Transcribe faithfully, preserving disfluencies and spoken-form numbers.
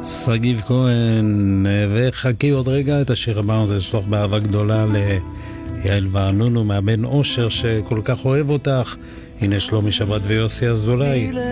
שגיב כהן, וחכי עוד רגע, את השיר הבא הזה שלוח באהבה גדולה ליעל וענונו מהבן אושר שכל כך אוהב אותך. הנה שלומי שבת ויוסי אזולאי.